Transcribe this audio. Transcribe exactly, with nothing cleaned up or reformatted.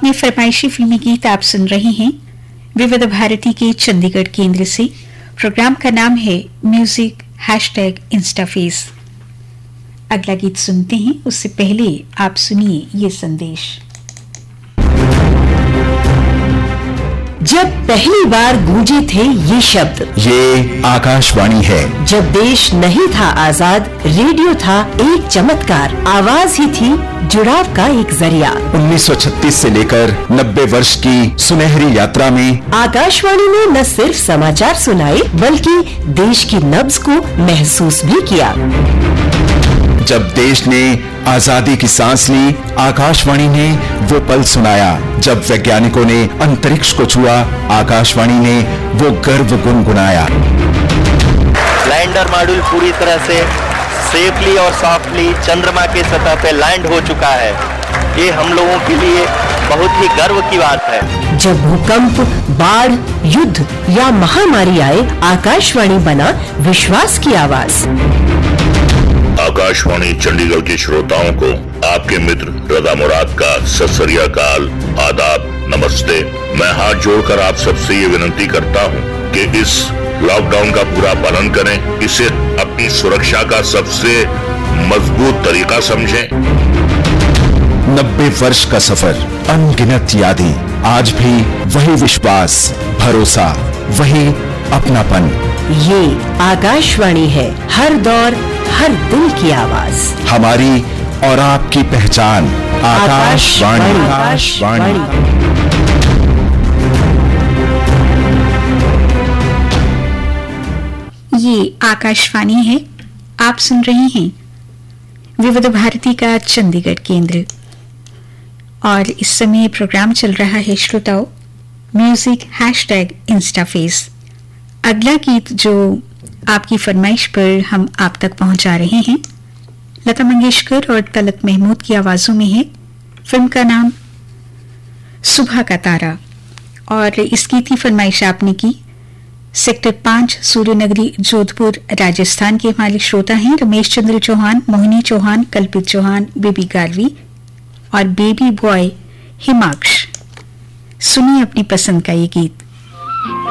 अपने फरमाइशी फिल्मी गीत आप सुन रहे हैं विविध भारती के चंडीगढ़ केंद्र से। प्रोग्राम का नाम है म्यूजिक हैशटैग इंस्टाफेस। अगला गीत सुनते हैं, उससे पहले आप सुनिए ये संदेश। जब पहली बार गूंजे थे ये शब्द, ये आकाशवाणी है। जब देश नहीं था आजाद, रेडियो था एक चमत्कार, आवाज ही थी जुड़ाव का एक जरिया। उन्नीस सौ छत्तीस से लेकर नब्बे वर्ष की सुनहरी यात्रा में आकाशवाणी ने न सिर्फ समाचार सुनाए बल्कि देश की नब्ज को महसूस भी किया। जब देश ने आजादी की सांस ली, आकाशवाणी ने वो पल सुनाया। जब वैज्ञानिकों ने अंतरिक्ष को छुआ, आकाशवाणी ने वो गर्व गुनगुनाया। लैंडर मॉड्यूल पूरी तरह से सेफली और सॉफ्टली चंद्रमा के सतह पे लैंड हो चुका है। ये हम लोगों के लिए बहुत ही गर्व की बात है। जब भूकंप, बाढ़, युद्ध या महामारी आए, आकाशवाणी बना विश्वास की आवाज। आकाशवाणी चंडीगढ़ के श्रोताओं को आपके मित्र रजा मुराद का सत श्री अकाल, आदाब, नमस्ते। मैं हाथ जोड़कर आप सबसे ये विनती करता हूँ कि इस लॉकडाउन का पूरा पालन करें, इसे अपनी सुरक्षा का सबसे मजबूत तरीका समझें। नब्बे वर्ष का सफर, अनगिनत यादें, आज भी वही विश्वास, भरोसा, वही अपनापन। ये आकाशवाणी है, हर दौर हर दिल की आवाज, हमारी और आपकी पहचान। आकाशवाणी। आकाशवाणी। ये आकाशवाणी है, आप सुन रहे हैं विविध भारती का चंडीगढ़ केंद्र और इस समय प्रोग्राम चल रहा है श्रोताओ म्यूजिक हैशटैग इंस्टाफेस। अगला गीत जो आपकी फरमाइश पर हम आप तक पहुंचा रहे हैं, लता मंगेशकर और तलत महमूद की आवाजों में है। फिल्म का नाम सुबह का तारा और इस गीत की फरमाइश आपने की सेक्टर पांच, सूर्यनगरी, जोधपुर, राजस्थान के हमारे श्रोता हैं रमेश चंद्र चौहान, मोहिनी चौहान, कल्पित चौहान, बेबी गारवी और बेबी बॉय हिमाक्ष। सुनिए अपनी पसंद का ये गीत।